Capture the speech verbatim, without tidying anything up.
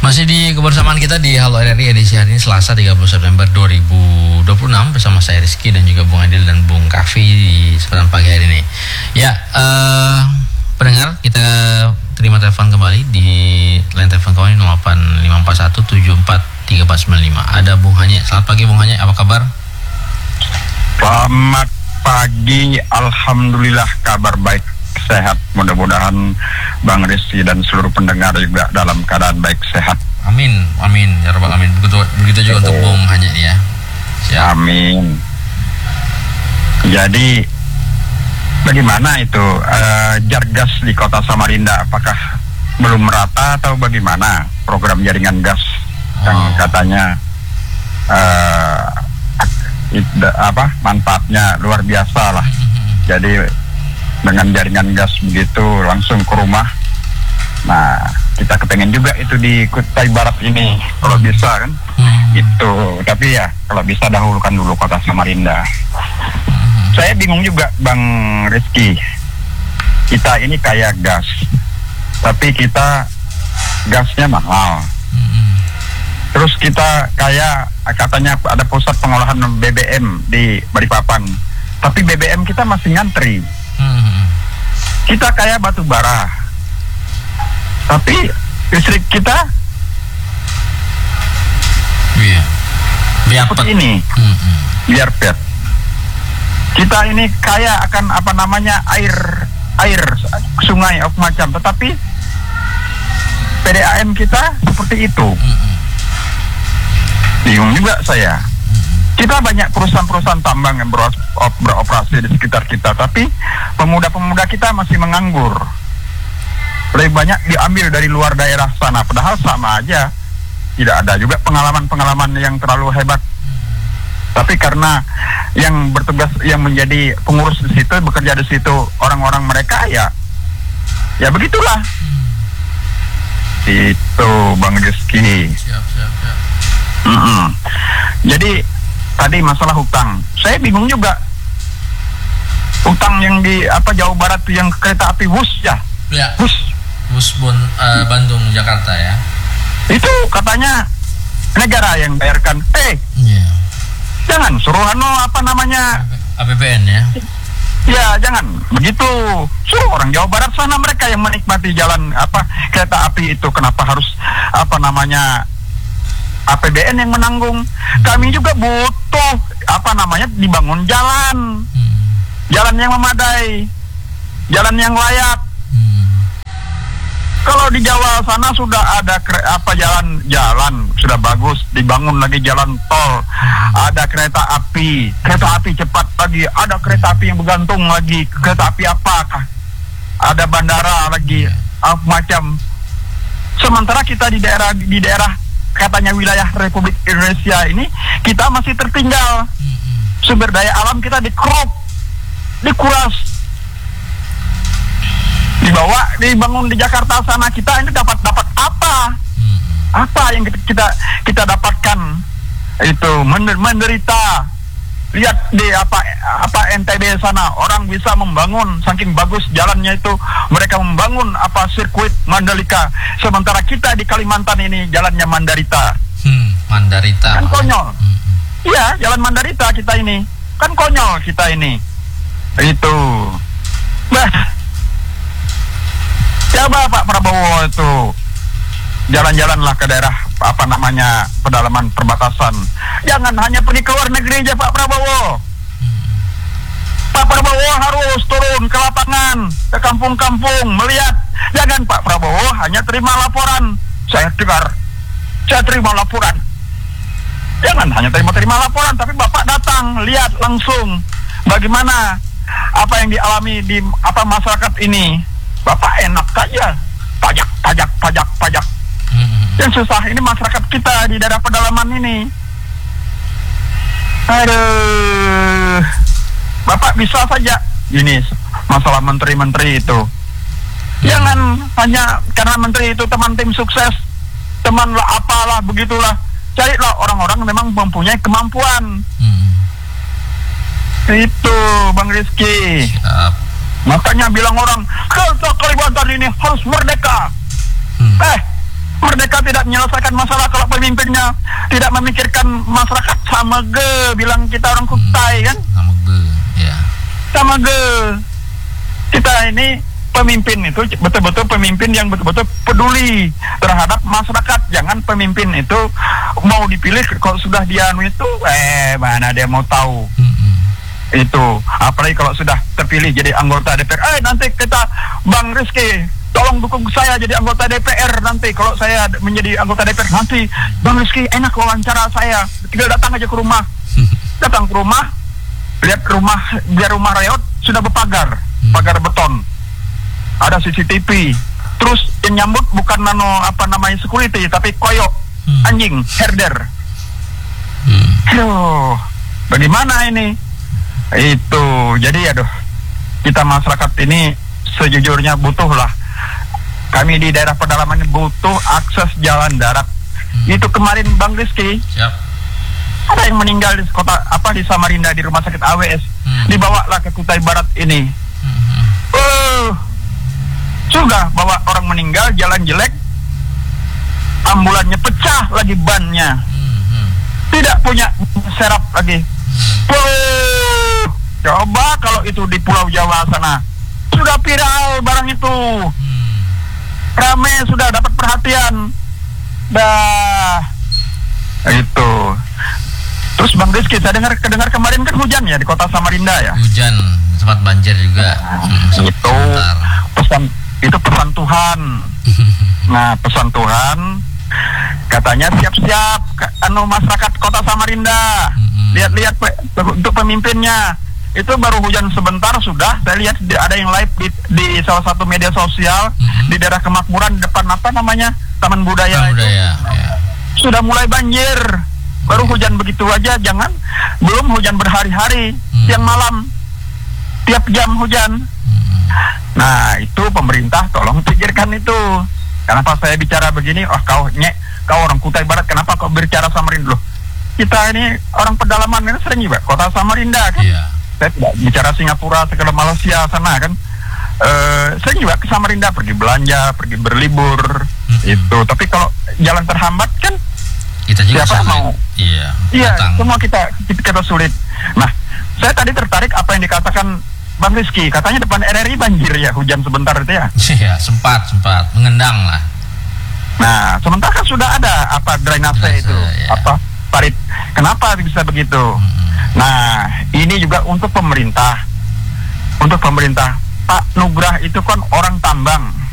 Masih di kebersamaan kita di Halo R R I edisi hari ini Selasa tiga puluh September dua ribu dua puluh enam bersama saya Rizky dan juga Bung Adil dan Bung Kafi di kesempatan pagi hari ini. Ya, uh, pendengar, kita terima telepon kembali di line telepon kami nol delapan lima empat satu tujuh empat tiga empat sembilan lima. Ada Bung Hanye. Selamat pagi Bung Hanye, apa kabar? Selamat pagi, alhamdulillah kabar baik, sehat. Mudah-mudahan Bang Rizky dan seluruh pendengar juga dalam keadaan baik sehat. Amin, amin ya rabbal alamin. Begitu, begitu juga oh. untuk Bung Hanye ya. Siap. Amin. Jadi bagaimana itu uh, jargas di Kota Samarinda? Apakah belum merata atau bagaimana program jaringan gas oh. yang katanya uh, it, apa manfaatnya luar biasa lah. Jadi dengan jaringan gas begitu langsung ke rumah. Nah, kita kepengen juga itu di Kutai Barat ini kalau bisa kan. Hmm. Itu, tapi ya kalau bisa dahulukan dulu Kota Samarinda. Hmm. Saya bingung juga Bang Rizky. Kita ini kaya gas, tapi kita gasnya mahal. Hmm. Terus kita kaya katanya ada pusat pengolahan B B M di Balikpapan, tapi B B M kita masih ngantri. Hmm. Kita kaya batu bara, tapi listrik kita iya. Biar seperti ini, hmm. biar pet. Kita ini kaya akan apa namanya air, air sungai apa macam, tetapi P D A M kita seperti itu. Hmm. Bingung juga saya. Kita banyak perusahaan-perusahaan tambang yang beroperasi di sekitar kita, tapi pemuda-pemuda kita masih menganggur. Lebih banyak diambil dari luar daerah sana, padahal sama aja. Tidak ada juga pengalaman-pengalaman yang terlalu hebat. Tapi karena yang bertugas, yang menjadi pengurus di situ, bekerja di situ, orang-orang mereka ya, ya begitulah. Itu Bang Rizky. Siap, siap, siap. Mm-mm. Jadi tadi masalah hutang, saya bingung juga. Hutang yang di apa Jawa Barat tuh yang kereta api Wus ya, ya. Wus, Wus bon, uh, Bandung Jakarta ya. Itu katanya negara yang bayarkan. Eh, yeah. Jangan suruh anu apa namanya A P B N ya. Ya jangan begitu. Suruh orang Jawa Barat sana, mereka yang menikmati jalan apa kereta api itu. Kenapa harus apa namanya A P B N yang menanggung? Kami juga butuh apa namanya dibangun jalan, hmm. jalan yang memadai, jalan yang layak. Hmm. Kalau di Jawa sana sudah ada kre, apa jalan-jalan sudah bagus, dibangun lagi jalan tol, hmm. ada kereta api, kereta api cepat lagi, ada kereta api yang bergantung lagi, kereta api apakah? Ada bandara lagi, apa macam. Sementara kita di daerah di daerah katanya wilayah Republik Indonesia ini kita masih tertinggal. Sumber daya alam kita dikeruk, dikuras, dibawa dibangun di Jakarta sana. Kita ini dapat dapat apa? Apa yang kita kita, kita dapatkan? Itu menderita. Lihat di apa apa N T B sana, orang bisa membangun saking bagus jalannya itu, mereka membangun apa sirkuit Mandalika, sementara kita di Kalimantan ini jalannya Mandarita. Hmm, Mandarita. Kan konyol. Iya, hmm. jalan Mandarita kita ini. Kan konyol kita ini. Itu. Bah. Coba Pak Prabowo itu jalan-jalanlah ke daerah apa namanya pedalaman perbatasan. Jangan hanya pergi ke luar negeri aja Pak Prabowo. Pak Prabowo harus turun ke lapangan, ke kampung-kampung melihat. Jangan Pak Prabowo hanya terima laporan. Saya dengar, saya terima laporan. Jangan hanya terima-terima laporan, tapi Bapak datang lihat langsung bagaimana apa yang dialami di apa masyarakat ini. Bapak enak aja, pajak, pajak, pajak, pajak. Yang susah ini masyarakat kita di daerah pedalaman ini. Aduh, Bapak bisa saja ini masalah menteri-menteri itu. Jangan hanya karena menteri itu teman tim sukses, teman lah apalah begitulah. Carilah orang-orang memang mempunyai kemampuan. Hmm. Itu Bang Rizky. Siap. Makanya bilang orang, Kalimantan ini harus merdeka. Hmm. Eh, Merdeka tidak menyelesaikan masalah kalau pemimpinnya tidak memikirkan masyarakat. Sama ge, bilang kita orang Kutai kan? Sama ge, ya. Sama ge. Kita ini pemimpin itu betul-betul pemimpin yang betul-betul peduli terhadap masyarakat. Jangan pemimpin itu mau dipilih kalau sudah dia anu itu, eh mana dia mau tahu. Mm-hmm. Itu apalagi kalau sudah terpilih jadi anggota D P R. Eh nanti kita Bang Rizky, tolong dukung saya jadi anggota D P R nanti. Kalau saya menjadi anggota D P R nanti, Bang Rizky enak wawancara saya. Tinggal datang aja ke rumah. Datang ke rumah, lihat rumah, biar rumah reot sudah berpagar, pagar beton. Ada C C T V. Terus yang nyambut bukan nano apa namanya security, tapi koyok, anjing, herder. Aduh, bagaimana ini? Itu, jadi aduh, kita masyarakat ini sejujurnya butuh lah. Kami di daerah pedalaman ini butuh akses jalan darat. Hmm. Itu kemarin Bang Rizky, yep. ada yang meninggal di kota apa di Samarinda di rumah sakit A W S, hmm. dibawalah ke Kutai Barat ini. Hmm. Uh, sudah bawa orang meninggal, jalan jelek, ambulannya pecah lagi bannya, hmm. tidak punya serap lagi. Uh, coba kalau itu di Pulau Jawa sana sudah viral barang itu. Hmm. Rame sudah dapat perhatian. Dah itu. Terus Bang Rizky, saya dengar kedengar kemarin kan hujan ya di kota Samarinda ya. Hujan, sempat banjir juga. Hmm, itu pesan itu pesan Tuhan. Nah pesan Tuhan katanya siap-siap anu masyarakat kota Samarinda. Hmm. Lihat-lihat pe, untuk pemimpinnya. Itu baru hujan sebentar sudah saya lihat ada yang live di, di salah satu media sosial mm-hmm. di daerah Kemakmuran depan apa namanya Taman Budaya, Taman itu Budaya ya. Sudah mulai banjir. Baru hujan begitu aja, jangan belum hujan berhari-hari, mm. siang malam tiap jam hujan. Mm. Nah itu pemerintah tolong pikirkan itu. Kenapa saya bicara begini? Oh kau nyek, kau orang Kutai Barat kenapa kau berbicara Samarinda? Loh, kita ini orang pedalaman ini sering juga kota Samarinda kan. Yeah. Saya tidak bicara Singapura, segala Malaysia sana kan. Uh, saya juga ke Samarinda pergi belanja, pergi berlibur mm-hmm. itu. Tapi kalau jalan terhambat kan kita juga siapa sulit. mau? Iya. Iya, semua kita kita sulit. Nah, saya tadi tertarik apa yang dikatakan Bang Rizky. Katanya depan R R I banjir ya, hujan sebentar itu ya. Iya, sempat sempat mengendang lah. Nah, sementara kan sudah ada apa drainase Drainase, itu, ya. apa parit. Kenapa bisa begitu? Mm-hmm. Nah, ini juga untuk pemerintah. Untuk pemerintah, Pak Nugrah itu kan orang tambang.